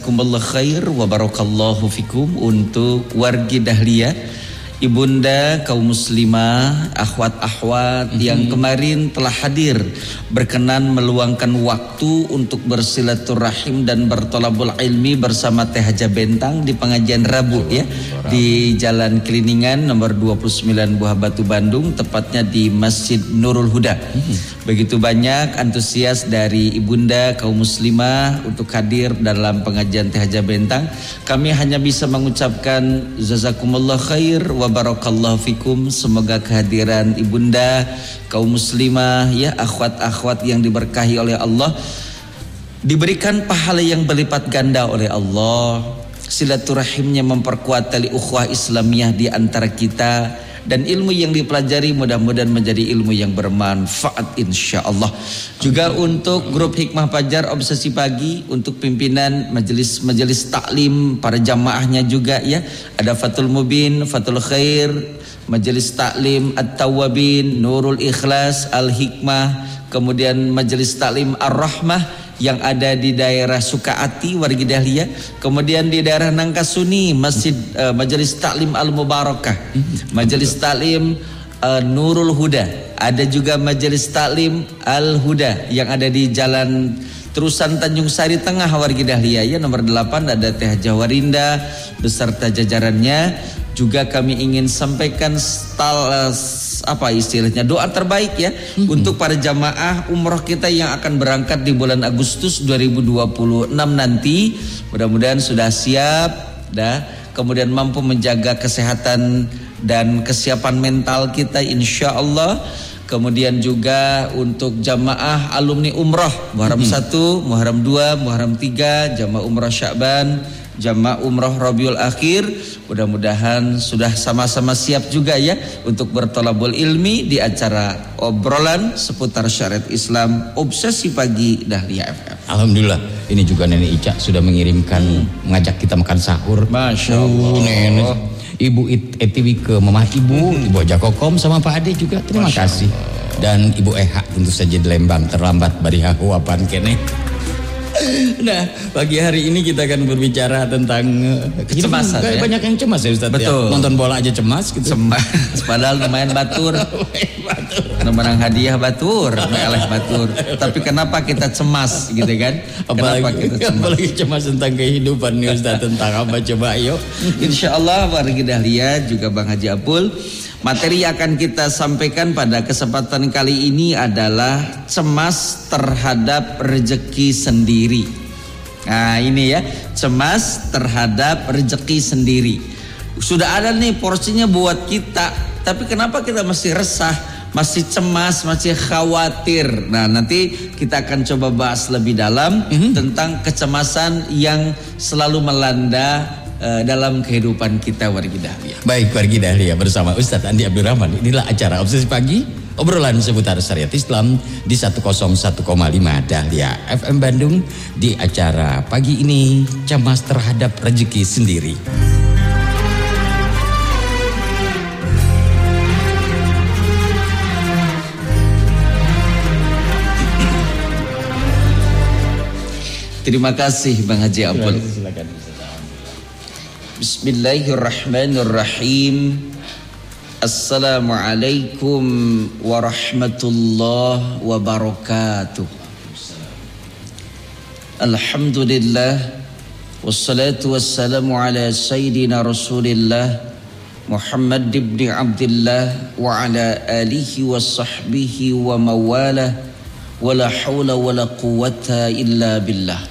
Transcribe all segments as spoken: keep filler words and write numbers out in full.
Jazakumullah khair wa barakallahu fikum untuk wargi Dahlia, ibunda kaum muslimah, akhwat-akhwat mm-hmm. yang kemarin telah hadir berkenan meluangkan waktu untuk bersilaturahim dan bertolabul ilmi bersama Teh Haja Bentang di pengajian Rabu ya di Jalan Keliningan nomor dua puluh sembilan Buah Batu Bandung, tepatnya di Masjid Nurul Huda. Mm-hmm. Begitu banyak antusias dari ibunda kaum muslimah untuk hadir dalam pengajian Teh Haja Bentang. Kami hanya bisa mengucapkan jazakumullah khair wa barakallahu fikum. Semoga kehadiran ibunda kaum muslimah ya, akhwat-akhwat yang diberkahi oleh Allah, diberikan pahala yang berlipat ganda oleh Allah. Silaturahimnya memperkuat tali ukhuwah Islamiyah di antara kita, dan ilmu yang dipelajari mudah-mudahan menjadi ilmu yang bermanfaat insyaallah. Juga untuk grup Hikmah Fajar Obsesi Pagi, untuk pimpinan majelis-majelis taklim, para jamaahnya juga ya. Ada Fathul Mubin, Fathul Khair, Majelis Taklim At-Tawwabin, Nurul Ikhlas, Al-Hikmah, kemudian Majelis Taklim Ar-Rahmah yang ada di daerah Sukaati wargi Dahlia, kemudian di daerah Nangkasuni Masjid uh, Majelis Taklim Al-Mubarakah, Majelis Taklim uh, Nurul Huda, ada juga Majelis Taklim Al-Huda yang ada di Jalan Terusan Tanjung Sari Tengah wargi Dahlia ya, nomor delapan ada Teh Jawarinda beserta jajarannya. Juga kami ingin sampaikan stal, apa istilahnya, doa terbaik ya mm-hmm. untuk para jamaah umroh kita yang akan berangkat di bulan Agustus dua ribu dua puluh enam nanti. Mudah-mudahan sudah siap dah, kemudian mampu menjaga kesehatan dan kesiapan mental kita insyaallah. Kemudian juga untuk jamaah alumni umroh Muharram mm-hmm. satu, Muharram dua, Muharram tiga, jamaah umroh Sya'ban, jamaah umroh Rabiul Akhir, mudah-mudahan sudah sama-sama siap juga ya untuk bertolabul ilmi di acara obrolan seputar syariat Islam Obsesi Pagi Dahlia F M. Alhamdulillah, ini juga Nenek Ica sudah mengirimkan hmm. mengajak kita makan sahur. Masya Allah. Oh, Nenek, Ibu Etiwi ke Mamah Ibu, hmm. Ibu Aja Kokom sama Pak Ade juga terima Masya kasih. Allah. Dan Ibu Eha tentu saja di Lembang terlambat bariha huapan kene. Nah, pagi hari ini kita akan berbicara tentang kecemasan ya? Banyak yang cemas ya Ustaz. Betul. Ya? Nonton bola aja cemas gitu. Cemas. Padahal lumayan batur. Menang hadiah batur, meleh batur. Tapi kenapa kita cemas gitu kan? Kenapa Apalagi, kita cemas? Apalagi cemas tentang kehidupan nih Ustaz. Tentang apa coba ayo. Insyaallah wargi Dahlia juga Bang Haji Apul, materi yang akan kita sampaikan pada kesempatan kali ini adalah cemas terhadap rezeki sendiri. Nah ini ya, cemas terhadap rezeki sendiri. Sudah ada nih porsinya buat kita, tapi kenapa kita masih resah, masih cemas, masih khawatir? Nah nanti kita akan coba bahas lebih dalam mm-hmm. tentang kecemasan yang selalu melanda Uh, dalam kehidupan kita wargi Dahlia. Baik wargi Dahlia bersama Ustadz Andi Abdurrahman. Inilah acara Obsesi Pagi, obrolan seputar syariat Islam di seratus satu koma lima Dahlia F M Bandung. Di acara pagi ini cemas terhadap rezeki sendiri. Terima kasih Bang Haji Apul. Silakan. Bismillahirrahmanirrahim. Assalamualaikum warahmatullahi wabarakatuh. Alhamdulillah, wassalatu wassalamu ala sayyidina Rasulillah Muhammad ibn Abdullah wa ala alihi wa sahbihi wa mawalah, wala hawla wala quwwata illa billah.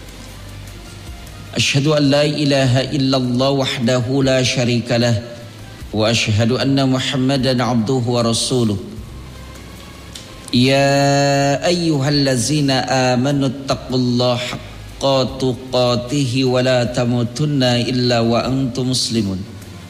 Asyhadu an la ilaha illallah wahdahu la syarika lah, wa asyhadu anna Muhammadan abduhu wa rasuluh. Ya ayyuhallazina amanu taqullaha haqqa tuqatih wa la tamutunna illa wa antum muslimun.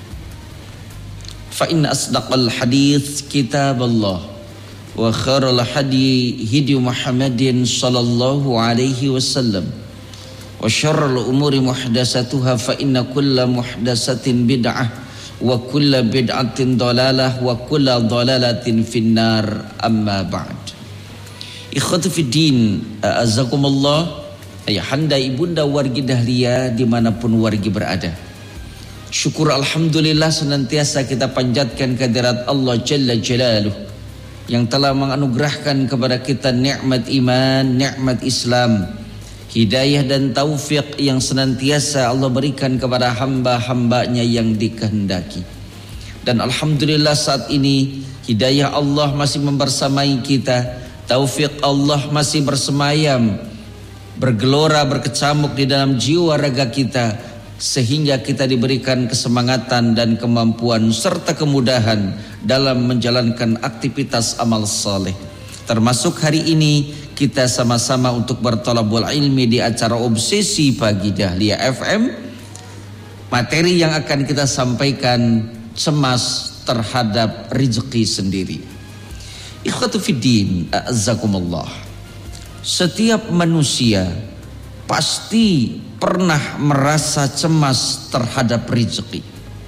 Fa inna asdaqal hadits kitaballah wa khairal hadi hadi Muhammadin sallallahu alaihi wasallam. Wa syarrul umuri muhdatsatuha fa inna kulla muhdatsatin bid'ah wa kulla bid'atin dhalalah wa kulla dhalalatin finnar amma ba'd. Ikhwati fid din, azakumullah, ayahanda ibunda wargi dahlia dimanapun wargi berada. Syukur alhamdulillah senantiasa kita panjatkan kehadirat Allah Jalla Jalaluh yang telah menganugerahkan kepada kita nikmat iman, nikmat Islam, hidayah dan taufik yang senantiasa Allah berikan kepada hamba-hambanya yang dikehendaki. Dan alhamdulillah saat ini hidayah Allah masih membersamai kita, taufik Allah masih bersemayam, bergelora, berkecamuk di dalam jiwa raga kita, sehingga kita diberikan kesemangatan dan kemampuan serta kemudahan dalam menjalankan aktivitas amal saleh. Termasuk hari ini kita sama-sama untuk berthalabul ilmi di acara Obsesi Pagi Dahlia F M. Materi yang akan kita sampaikan cemas terhadap rezeki sendiri. Ikhwatu fiddin, a'azzakumullah. Setiap manusia pasti pernah merasa cemas terhadap rezeki.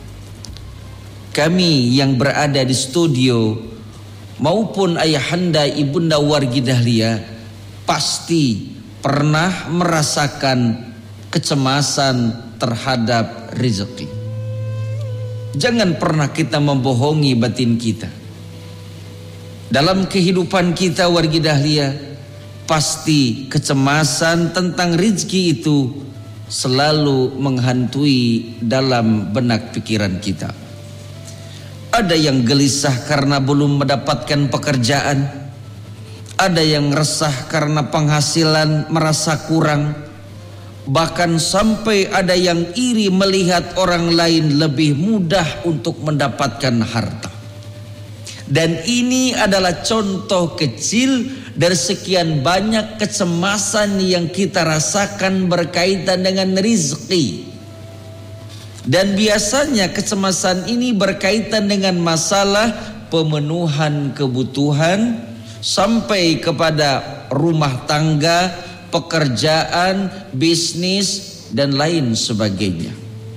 Kami yang berada di studio maupun ayahanda ibunda wargi dahlia pasti pernah merasakan kecemasan terhadap rezeki. Jangan pernah kita membohongi batin kita. Dalam kehidupan kita wargi dahlia, pasti kecemasan tentang rezeki itu selalu menghantui dalam benak pikiran kita. Ada yang gelisah karena belum mendapatkan pekerjaan, ada yang resah karena penghasilan merasa kurang, bahkan sampai ada yang iri melihat orang lain lebih mudah untuk mendapatkan harta. Dan ini adalah contoh kecil dari sekian banyak kecemasan yang kita rasakan berkaitan dengan rizki. Dan biasanya kecemasan ini berkaitan dengan masalah pemenuhan kebutuhan sampai kepada rumah tangga, pekerjaan, bisnis, dan lain sebagainya.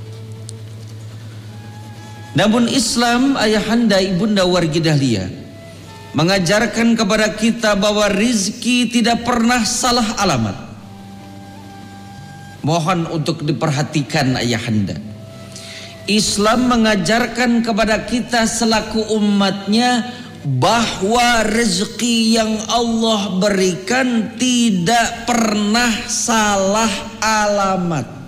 Namun Islam, ayahanda ibunda wargi dahlia, mengajarkan kepada kita bahwa rizki tidak pernah salah alamat. Mohon untuk diperhatikan ayahanda. Islam mengajarkan kepada kita selaku umatnya bahwa rezeki yang Allah berikan tidak pernah salah alamat.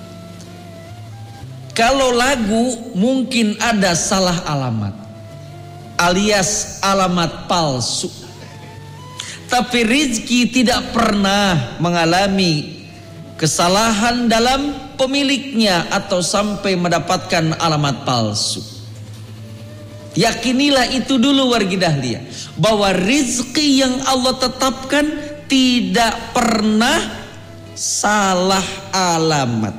Kalau lagu mungkin ada salah alamat, alias alamat palsu. Tapi rezeki tidak pernah mengalami kesalahan dalam pemiliknya atau sampai mendapatkan alamat palsu. Yakinilah itu dulu wargi dahlia, bahwa rezeki yang Allah tetapkan tidak pernah salah alamat.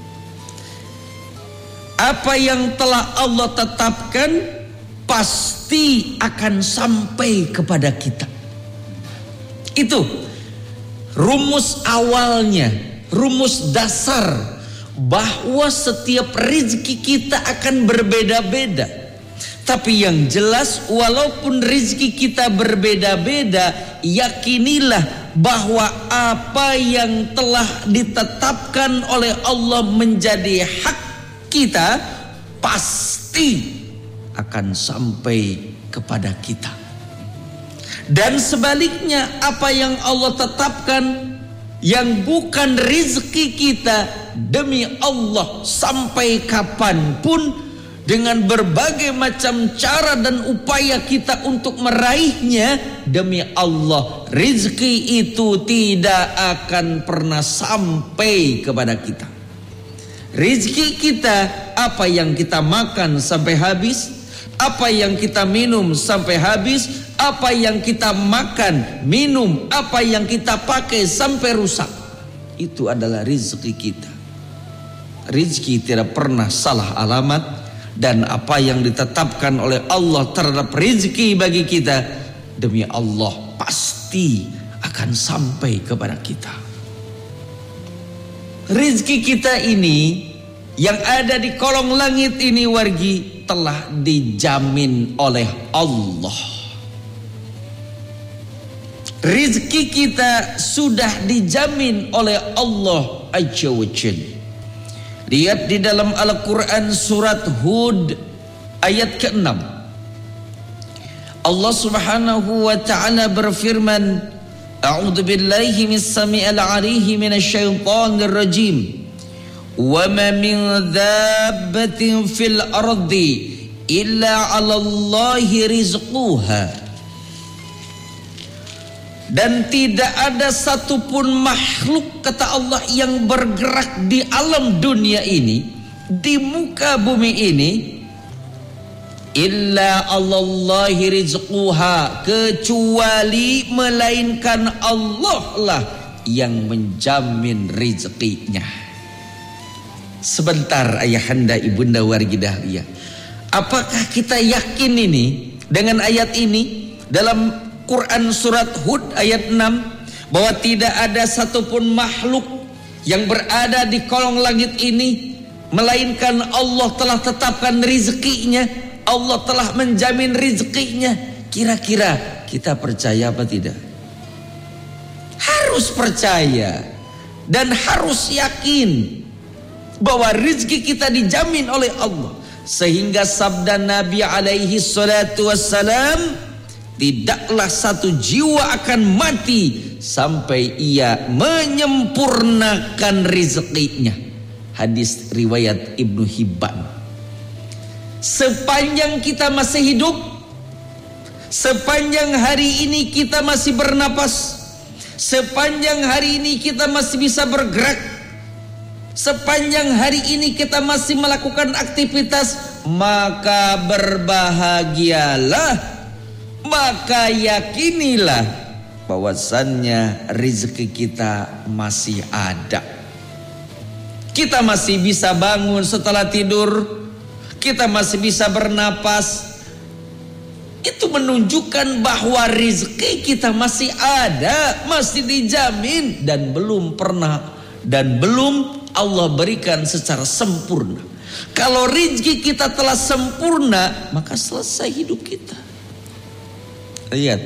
Apa yang telah Allah tetapkan pasti akan sampai kepada kita. Itu rumus awalnya, rumus dasar, bahwa setiap rezeki kita akan berbeda-beda. Tapi yang jelas walaupun rezeki kita berbeda-beda, yakinilah bahwa apa yang telah ditetapkan oleh Allah menjadi hak kita pasti akan sampai kepada kita. Dan sebaliknya, apa yang Allah tetapkan yang bukan rezeki kita, demi Allah sampai kapanpun dengan berbagai macam cara dan upaya kita untuk meraihnya, demi Allah rezeki itu tidak akan pernah sampai kepada kita. Rezeki kita, apa yang kita makan sampai habis, apa yang kita minum sampai habis, apa yang kita makan, minum, apa yang kita pakai sampai rusak, itu adalah rezeki kita. Rezeki tidak pernah salah alamat, dan apa yang ditetapkan oleh Allah terhadap rezeki bagi kita, demi Allah pasti akan sampai kepada kita. Rezeki kita ini yang ada di kolong langit ini wargi telah dijamin oleh Allah. Rizki kita sudah dijamin oleh Allah Azza wa Jalla. Lihat di dalam Al-Quran surat Hud ayat keenam. Allah Subhanahu wa ta'ala berfirman, A'udzu billahi mis sami'il 'aliyyim minasyaitonir rajim. Wa ma min dabbatin fil ardi illa 'alallahi rizquha. Dan tidak ada satupun makhluk, kata Allah, yang bergerak di alam dunia ini, di muka bumi ini, illa 'alallahi rizquha, kecuali melainkan Allah lah yang menjamin rezekinya. Sebentar ayahanda ibunda wargi dahlia, apakah kita yakin ini dengan ayat ini dalam Quran surat Hud ayat enam, bahwa tidak ada satupun makhluk yang berada di kolong langit ini melainkan Allah telah tetapkan rezekinya, Allah telah menjamin rezekinya? Kira-kira kita percaya apa tidak? Harus percaya dan harus yakin bahwa rezeki kita dijamin oleh Allah. Sehingga sabda Nabi alaihi salatu wassalam, tidaklah satu jiwa akan mati sampai ia menyempurnakan rezekinya. Hadis riwayat Ibnu Hibban. Sepanjang kita masih hidup, sepanjang hari ini kita masih bernapas, sepanjang hari ini kita masih bisa bergerak, sepanjang hari ini kita masih melakukan aktivitas, maka berbahagialah, maka yakinilah bahwasannya rezeki kita masih ada. Kita masih bisa bangun setelah tidur, kita masih bisa bernapas. Itu menunjukkan bahwa rezeki kita masih ada, masih dijamin, dan belum pernah dan belum Allah berikan secara sempurna. Kalau rezeki kita telah sempurna, maka selesai hidup kita. Lihat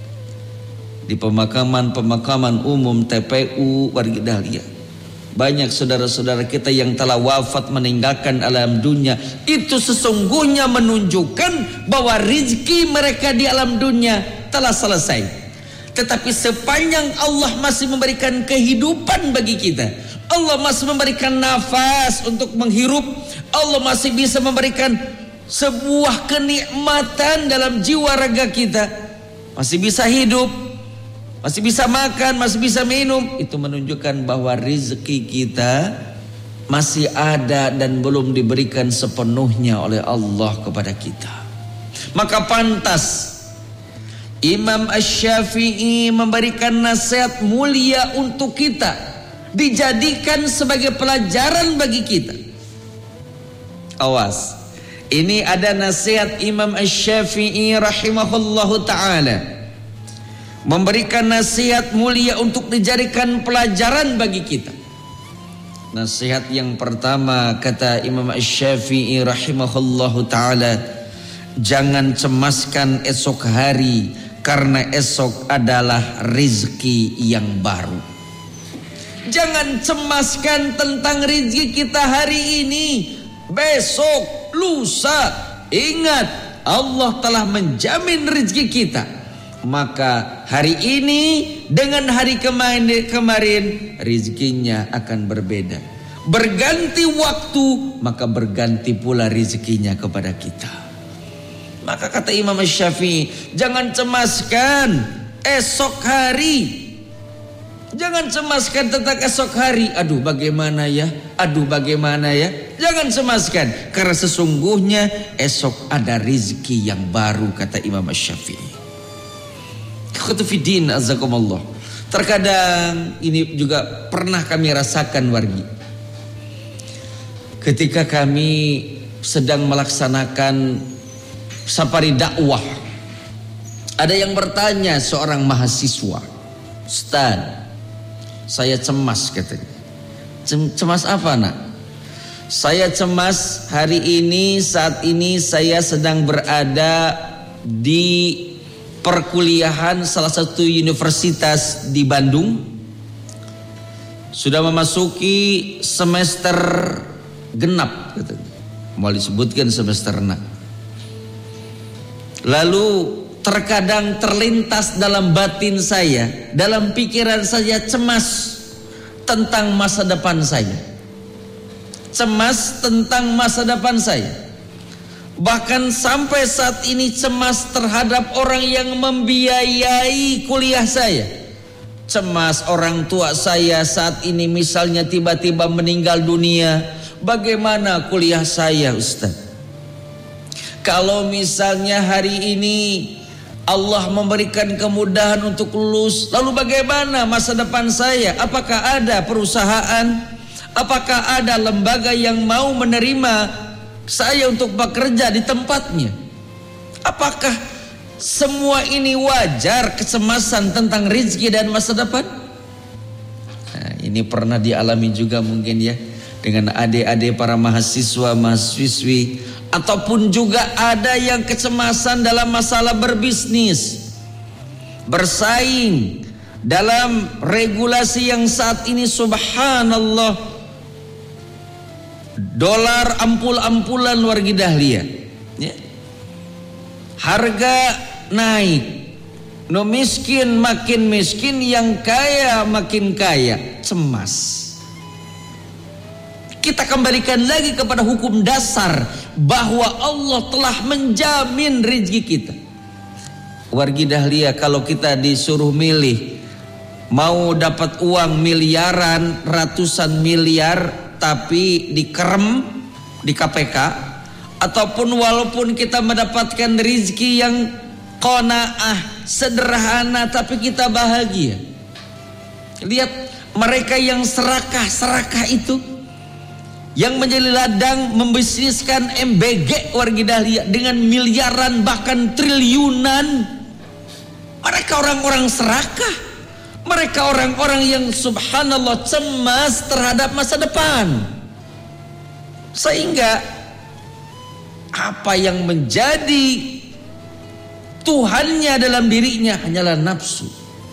di pemakaman-pemakaman umum T P U warga dahlia, banyak saudara-saudara kita yang telah wafat meninggalkan alam dunia. Itu sesungguhnya menunjukkan bahwa rezeki mereka di alam dunia telah selesai. Tetapi sepanjang Allah masih memberikan kehidupan bagi kita, Allah masih memberikan nafas untuk menghirup, Allah masih bisa memberikan sebuah kenikmatan dalam jiwa raga kita, masih bisa hidup, masih bisa makan, masih bisa minum, itu menunjukkan bahwa rezeki kita masih ada dan belum diberikan sepenuhnya oleh Allah kepada kita. Maka pantas Imam Asy-Syafi'i memberikan nasihat mulia untuk kita, dijadikan sebagai pelajaran bagi kita. Awas, ini ada nasihat Imam Asy-Syafi'i rahimahullahu ta'ala, memberikan nasihat mulia untuk dijadikan pelajaran bagi kita. Nasihat yang pertama, kata Imam Asy-Syafi'i rahimahullahu ta'ala, jangan cemaskan esok hari, karena esok adalah rezeki yang baru. Jangan cemaskan tentang rezeki kita hari ini, besok, lusa. Ingat, Allah telah menjamin rezeki kita. Maka hari ini dengan hari kemarin, kemarin rezekinya akan berbeda. Berganti waktu, maka berganti pula rezekinya kepada kita. Maka kata Imam Asy-Syafi'i, jangan cemaskan esok hari. Jangan cemaskan tentang esok hari. Aduh bagaimana ya, aduh bagaimana ya. Jangan cemaskan, karena sesungguhnya esok ada rezeki yang baru, kata Imam Asy-Syafi'i. Khutufidin azakumullah. Terkadang ini juga pernah kami rasakan wargi, ketika kami sedang melaksanakan safari dakwah. Ada yang bertanya, seorang mahasiswa, Ustaz, saya cemas katanya. Cemas apa nak? Saya cemas hari ini, saat ini saya sedang berada di perkuliahan salah satu universitas di Bandung. Sudah memasuki semester genap, mau disebutkan semester enam. Lalu terkadang terlintas dalam batin saya, dalam pikiran saya cemas tentang masa depan saya. Cemas tentang masa depan saya. Bahkan sampai saat ini cemas terhadap orang yang membiayai kuliah saya. Cemas orang tua saya saat ini misalnya tiba-tiba meninggal dunia. Bagaimana kuliah saya, Ustaz? Kalau misalnya hari ini Allah memberikan kemudahan untuk lulus, lalu bagaimana masa depan saya? Apakah ada perusahaan? Apakah ada lembaga yang mau menerima saya untuk bekerja di tempatnya? Apakah semua ini wajar, kecemasan tentang rezeki dan masa depan? Nah, ini pernah dialami juga mungkin ya, dengan adik-adik para mahasiswa, mahasiswi, ataupun juga ada yang kecemasan dalam masalah berbisnis, bersaing dalam regulasi yang saat ini subhanallah, dolar ampul-ampulan wargi dahlia ya. Harga naik, no miskin makin miskin, yang kaya makin kaya, cemas. Kita kembalikan lagi kepada hukum dasar bahwa Allah telah menjamin rezeki kita. Wargi dahlia, kalau kita disuruh milih, mau dapat uang miliaran, ratusan miliar, tapi dikerem di K P K, ataupun walaupun kita mendapatkan rezeki yang qanaah, sederhana, tapi kita bahagia. Lihat mereka yang serakah-serakah itu, yang menjadi ladang membisniskan M B G wargi dahlia dengan miliaran bahkan triliunan. Mereka orang-orang serakah. Mereka orang-orang yang subhanallah cemas terhadap masa depan. Sehingga apa yang menjadi Tuhannya dalam dirinya hanyalah nafsu.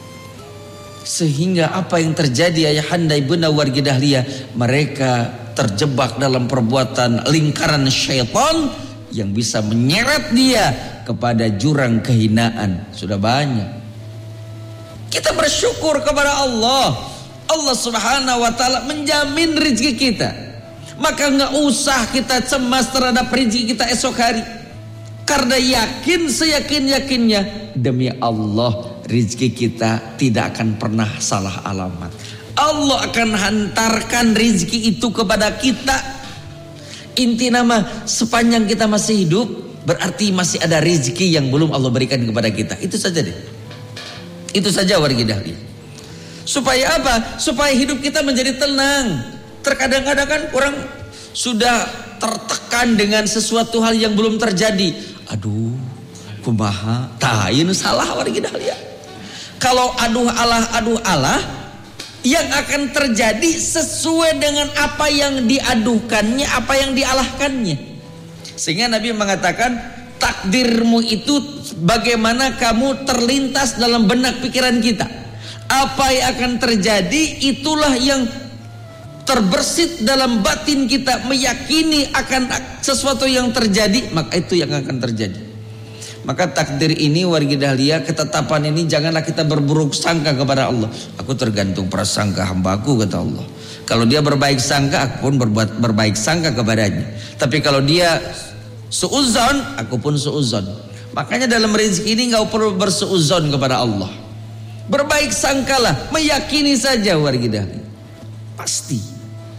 Sehingga apa yang terjadi ayahanda ibunda wargi dahlia, mereka terjebak dalam perbuatan lingkaran syaitan yang bisa menyeret dia kepada jurang kehinaan. Sudah banyak. Kita bersyukur kepada Allah. Allah subhanahu wa ta'ala menjamin rezeki kita. Maka nggak usah kita cemas terhadap rezeki kita esok hari. Karena yakin seyakin-yakinnya, demi Allah rezeki kita tidak akan pernah salah alamat. Allah akan hantarkan rezeki itu kepada kita. Inti nama sepanjang kita masih hidup, berarti masih ada rezeki yang belum Allah berikan kepada kita. Itu saja deh. Itu saja wargi dahlia. Supaya apa? Supaya hidup kita menjadi tenang. Terkadang-kadang kan orang sudah tertekan dengan sesuatu hal yang belum terjadi. Aduh, kumaha? Tah, ieu salah wargi dahlia. Kalau aduh Allah, aduh Allah, yang akan terjadi sesuai dengan apa yang diaduhkannya, apa yang dialahkannya. Sehingga Nabi mengatakan, takdirmu itu bagaimana kamu terlintas dalam benak pikiran kita. Apa yang akan terjadi itulah yang terbersit dalam batin kita, meyakini akan sesuatu yang terjadi, maka itu yang akan terjadi. Maka takdir ini wargi dahlia, ketetapan ini janganlah kita berburuk sangka kepada Allah. Aku tergantung prasangka hambaku, kata Allah. Kalau dia berbaik sangka, aku pun berbuat berbaik sangka kepadanya. Tapi kalau dia suuzon, aku pun suuzon. Makanya dalam rezeki ini enggak perlu bersuuzon kepada Allah. Berbaik sangkalah, meyakini saja wargi dahlia. Pasti.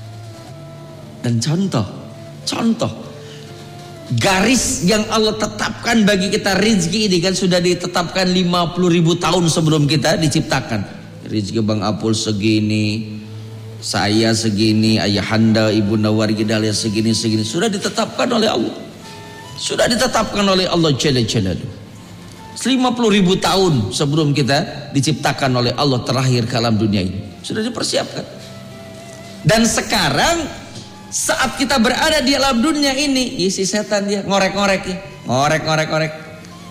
Dan contoh, contoh garis yang Allah tetapkan bagi kita rezeki ini kan sudah ditetapkan lima puluh ribu tahun sebelum kita diciptakan. Rezeki Bang Apul segini, saya segini, ayahanda ibunda wargi dahlia segini segini, sudah ditetapkan oleh Allah. Sudah ditetapkan oleh Allah Jalla Jalaluhu. lima puluh ribu tahun sebelum kita diciptakan oleh Allah terakhir ke alam dunia ini, sudah dipersiapkan. Dan sekarang saat kita berada di alam dunia ini, isi setan dia ngorek-ngorek ya, ngorek-ngorek-ngorek.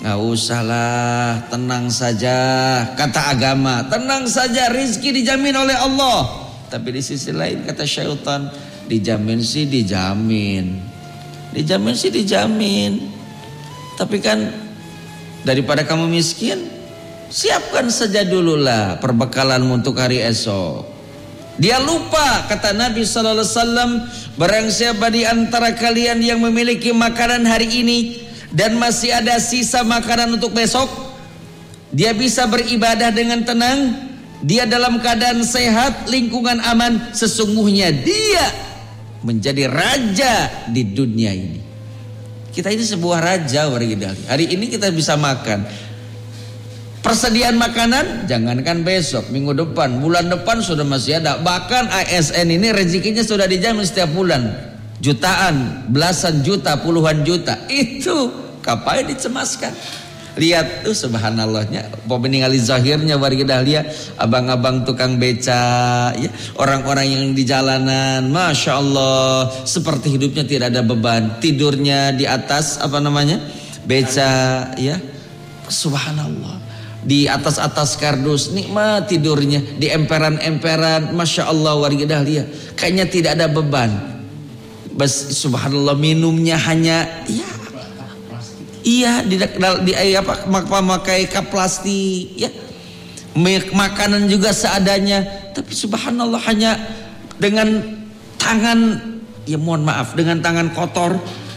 Nggak usahlah, tenang saja. Kata agama, tenang saja, rizki dijamin oleh Allah. Tapi di sisi lain kata syaitan, dijamin sih dijamin, dijamin sih dijamin. Tapi kan daripada kamu miskin, siapkan saja dululah perbekalanmu untuk hari esok. Dia lupa, kata Nabi sallallahu alaihi wasallam, barang siapa di antara kalian yang memiliki makanan hari ini dan masih ada sisa makanan untuk besok, dia bisa beribadah dengan tenang, dia dalam keadaan sehat, lingkungan aman, sesungguhnya dia menjadi raja di dunia ini. Kita ini sebuah raja warga. Hari ini kita bisa makan. Persediaan makanan jangankan besok, minggu depan, bulan depan sudah masih ada. Bahkan A S N ini rezekinya sudah dijamin setiap bulan. Jutaan, belasan juta, puluhan juta. Itu kapan dicemaskan? Lihat tuh subhanallahnya, peningali zahirnya warga dahlia, abang-abang tukang beca, ya, orang-orang yang di jalanan, masya Allah, seperti hidupnya tidak ada beban, tidurnya di atas apa namanya beca, ya, subhanallah, di atas-atas kardus, nikmat tidurnya, di emperan-emperan, masya Allah warga dahlia, kayaknya tidak ada beban. Bas, subhanallah, minumnya hanya ya iya di, di, di apa memakai kap plastik, ya, makanan juga seadanya. Tapi subhanallah hanya dengan tangan, ya mohon maaf, dengan tangan kotor,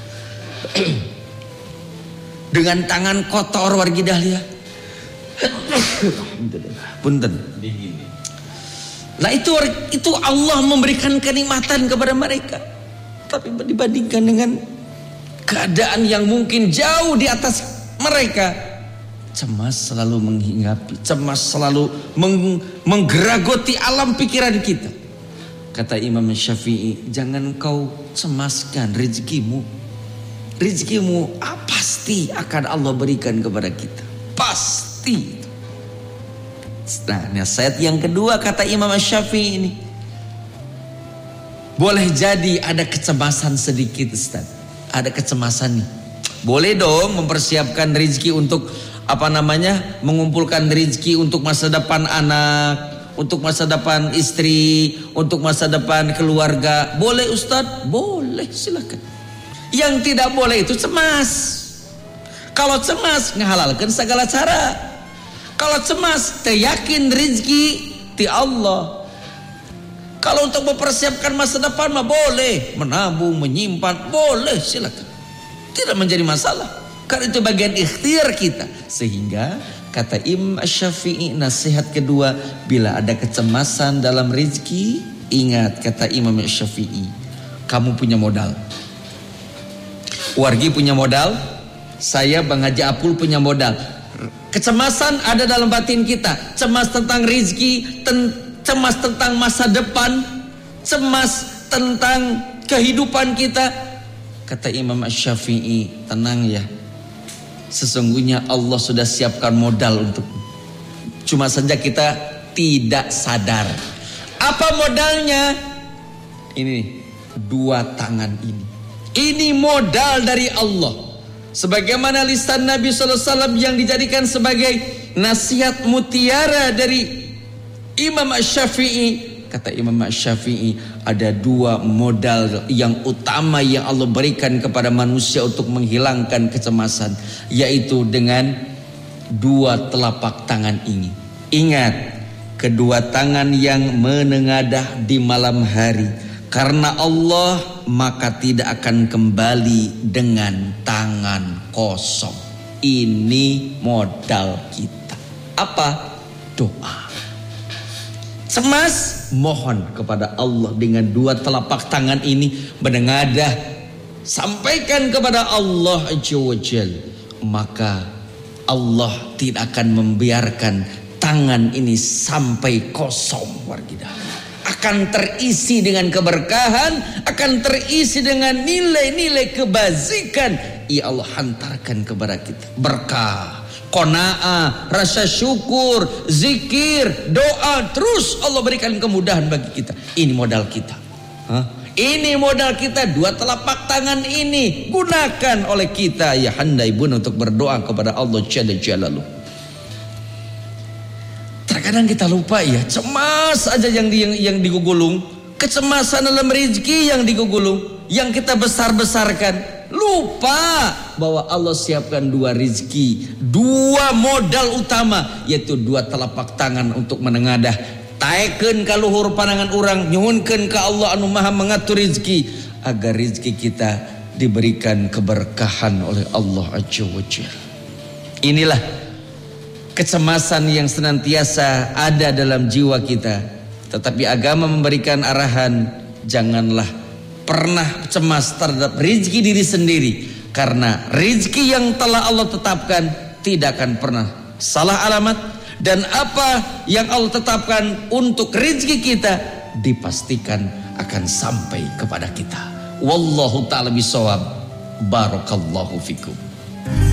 dengan tangan kotor warga dahlia. Punten. Nah itu itu Allah memberikan kenikmatan kepada mereka. Tapi dibandingkan dengan keadaan yang mungkin jauh di atas mereka, cemas selalu menghinggapi, cemas selalu meng, menggeragoti alam pikiran kita. Kata Imam Syafi'i, jangan kau cemaskan rezekimu. Rezekimu ah, pasti akan Allah berikan kepada kita. Pasti. Nah, nasihat yang kedua kata Imam Syafi'i ini, boleh jadi ada kecemasan sedikit, Ustaz. Ada kecemasan nih. Boleh dong mempersiapkan rezeki untuk apa namanya? Mengumpulkan rezeki untuk masa depan anak, untuk masa depan istri, untuk masa depan keluarga. Boleh Ustaz? Boleh, silakan. Yang tidak boleh itu cemas. Kalau cemas ngehalalkan segala cara. Kalau cemas yakin rezeki ti Allah. Kalau untuk mempersiapkan masa depan mah boleh, menabung, menyimpan, boleh, silakan. Tidak menjadi masalah. Karena itu bagian ikhtiar kita. Sehingga kata Imam Syafi'i, nasihat kedua, bila ada kecemasan dalam rezeki, ingat kata Imam Syafi'i, kamu punya modal. Wargi punya modal, saya Bang Haji Apul punya modal. Kecemasan ada dalam batin kita, cemas tentang rezeki, ten- cemas tentang masa depan, cemas tentang kehidupan kita. Kata Imam Syafi'i, tenang ya, sesungguhnya Allah sudah siapkan modal untuk. Cuma saja kita tidak sadar. Apa modalnya? Ini dua tangan ini. Ini modal dari Allah. Sebagaimana lisan Nabi sallallahu alaihi wasallam yang dijadikan sebagai nasihat mutiara dari Imam Syafi'i. Kata Imam Syafi'i, ada dua modal yang utama yang Allah berikan kepada manusia untuk menghilangkan kecemasan, yaitu dengan dua telapak tangan ini. Ingat, kedua tangan yang menengadah di malam hari. Karena Allah, maka tidak akan kembali dengan tangan kosong. Ini modal kita. Apa? Doa. Cemas, mohon kepada Allah dengan dua telapak tangan ini menengadah, sampaikan kepada Allah Azza wa Jalla. Maka Allah tidak akan membiarkan tangan ini sampai kosong warga. Akan terisi dengan keberkahan, akan terisi dengan nilai-nilai kebazikan. Ya Allah hantarkan kepada kita berkah, qanaah, rasa syukur, zikir, doa, terus Allah berikan kemudahan bagi kita. Ini modal kita. Hah? Ini modal kita, dua telapak tangan ini gunakan oleh kita ya handai bun untuk berdoa kepada Allah Jalla Jalaluhu. Terkadang kita lupa ya, cemas aja yang di, yang, yang digugulung, kecemasan dalam rezeki yang digugulung, yang kita besar-besarkan. Lupa bahwa Allah siapkan dua rezeki, dua modal utama, yaitu dua telapak tangan untuk menengadah. Taeken ka luhur pandangan orang, nyuhunkeun ka Allah anu maha mengatur rezeki, agar rezeki kita diberikan keberkahan oleh Allah Azza wa Jalla. Inilah kecemasan yang senantiasa ada dalam jiwa kita. Tetapi agama memberikan arahan, janganlah pernah cemas terhadap rezeki diri sendiri, karena rezeki yang telah Allah tetapkan tidak akan pernah salah alamat, dan apa yang Allah tetapkan untuk rezeki kita dipastikan akan sampai kepada kita. Wallahu ta'ala bisawab. Barakallahu fikum.